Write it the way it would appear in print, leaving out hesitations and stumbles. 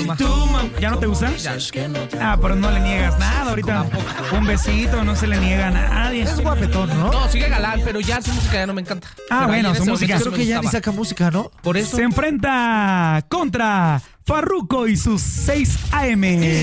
Maluma. ¿Ya no te gusta? Ya. Ah, pero no le niegas nada ahorita. Un besito, no se le niega a nadie. Es guapetón, ¿no? No, sigue galán, pero ya su música ya no me encanta. Ah, Pero bueno, ahí en su ese música. momento Creo sí que me ya ni gustaba. saca música, ¿no? Por eso. Se enfrenta contra Farruko y sus 6 AM.